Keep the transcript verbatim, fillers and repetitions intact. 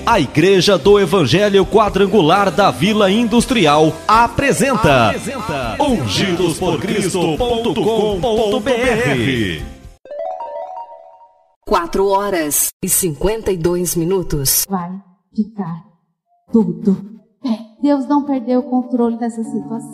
A Igreja do Evangelho Quadrangular da Vila Industrial apresenta, apresenta ungidos por cristo ponto com ponto b r. quatro horas e cinquenta e dois minutos. Vai ficar tudo bem. Deus não perdeu o controle dessa situação.